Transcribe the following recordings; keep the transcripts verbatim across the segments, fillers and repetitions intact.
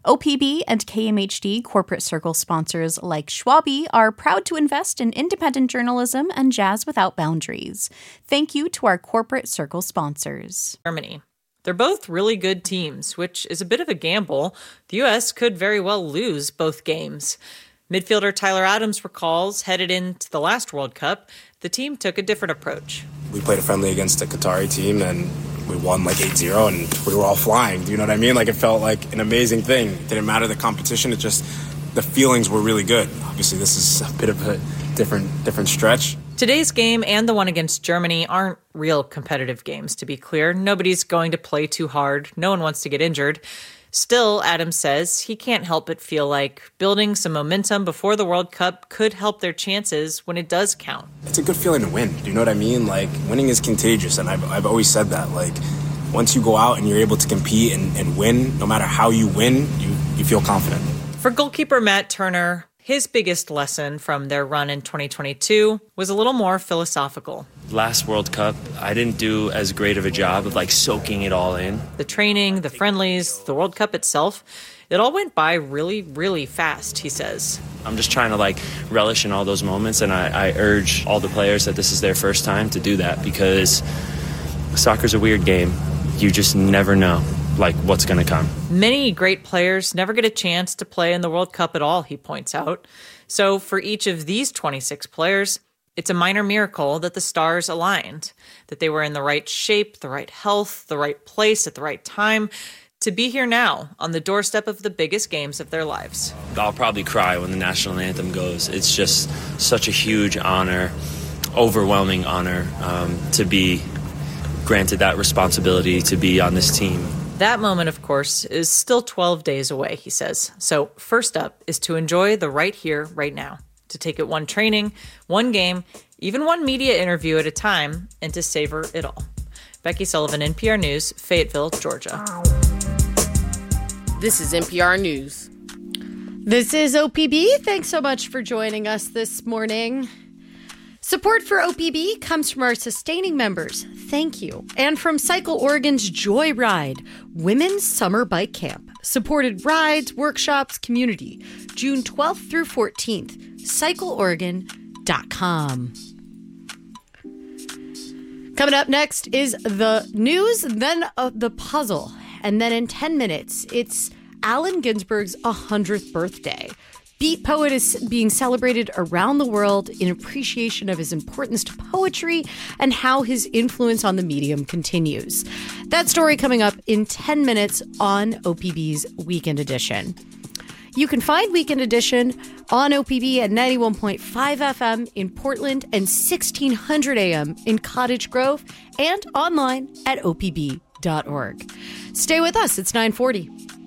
O P B and K M H D corporate circle sponsors like Schwabi are proud to invest in independent journalism and jazz without boundaries. Thank you to our corporate circle sponsors. Germany. They're both really good teams, which is a bit of a gamble. The U S could very well lose both games. Midfielder Tyler Adams recalls, headed into the last World Cup, the team took a different approach. We played a friendly against a Qatari team, and we won like eight zero, and we were all flying. Do you know what I mean? Like, it felt like an amazing thing. It didn't matter the competition. It just, the feelings were really good. Obviously, this is a bit of a different different stretch. Today's game and the one against Germany aren't real competitive games, to be clear. Nobody's going to play too hard. No one wants to get injured. Still, Adams says he can't help but feel like building some momentum before the World Cup could help their chances when it does count. It's a good feeling to win. Do you know what I mean? Like, winning is contagious, and I've, I've always said that. Like, once you go out and you're able to compete and, and win, no matter how you win, you, you feel confident. For goalkeeper Matt Turner, his biggest lesson from their run in twenty twenty-two was a little more philosophical. Last World Cup, I didn't do as great of a job of like soaking it all in. The training, the friendlies, the World Cup itself, it all went by really, really fast, he says. I'm just trying to like relish in all those moments, and I, I urge all the players that this is their first time to do that, because soccer's a weird game. You just never know like what's going to come. Many great players never get a chance to play in the World Cup at all, he points out. So for each of these twenty-six players, it's a minor miracle that the stars aligned, that they were in the right shape, the right health, the right place at the right time to be here now on the doorstep of the biggest games of their lives. I'll probably cry when the national anthem goes. It's just such a huge honor, overwhelming honor um, to be granted that responsibility to be on this team. That moment, of course, is still twelve days away, he says. So first up is to enjoy the right here, right now, to take it one training, one game, even one media interview at a time, and to savor it all. Becky Sullivan, N P R News, Fayetteville, Georgia. This is N P R News. This is O P B. Thanks so much for joining us this morning. Support for O P B comes from our sustaining members. Thank you. And from Cycle Oregon's Joyride, Women's Summer Bike Camp. Supported rides, workshops, community. June twelfth through fourteenth. cycle oregon dot com. Coming up next is the news, then uh, the puzzle. And then in ten minutes, it's Allen Ginsberg's one hundredth birthday. Beat poet is being celebrated around the world in appreciation of his importance to poetry and how his influence on the medium continues. That story coming up in ten minutes on O P B's Weekend Edition. You can find Weekend Edition on O P B at ninety-one point five F M in Portland and sixteen hundred A M in Cottage Grove and online at O P B dot org. Stay with us. It's nine forty.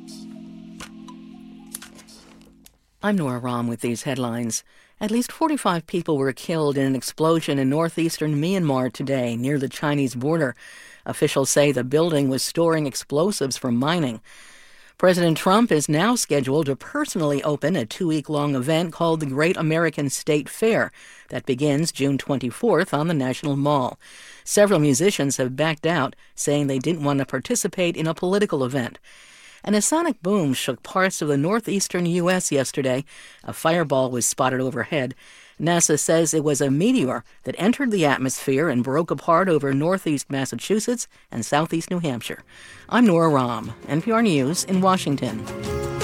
I'm Nora Rahm with these headlines. At least forty-five people were killed in an explosion in northeastern Myanmar today near the Chinese border. Officials say the building was storing explosives for mining. President Trump is now scheduled to personally open a two-week-long event called the Great American State Fair that begins June twenty-fourth on the National Mall. Several musicians have backed out, saying they didn't want to participate in a political event. And a sonic boom shook parts of the northeastern U S yesterday. A fireball was spotted overhead. NASA says it was a meteor that entered the atmosphere and broke apart over northeast Massachusetts and southeast New Hampshire. I'm Nora Rahm, N P R News in Washington.